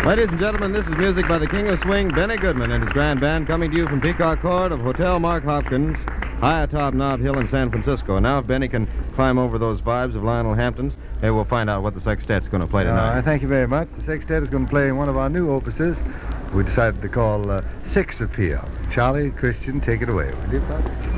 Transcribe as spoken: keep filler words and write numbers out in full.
Ladies and gentlemen, this is music by the King of Swing, Benny Goodman, and his grand band, coming to you from Peacock Court of Hotel Mark Hopkins, high atop Nob Hill in San Francisco. And now if Benny can climb over those vibes of Lionel Hampton's, maybe we'll find out what the sextet's going to play tonight. Uh, thank you very much. The sextet is going to play one of our new opuses we decided to call uh, Six Appeal. Charlie, Christian, take it away, will you, Bud?